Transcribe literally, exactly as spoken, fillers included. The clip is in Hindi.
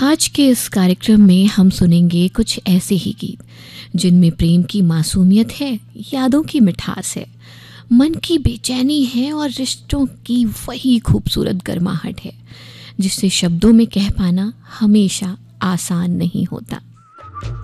आज के इस कार्यक्रम में हम सुनेंगे कुछ ऐसे ही गीत जिनमें प्रेम की मासूमियत है, यादों की मिठास है, मन की बेचैनी है और रिश्तों की वही खूबसूरत गर्माहट है जिसे शब्दों में कह पाना हमेशा आसान नहीं होता।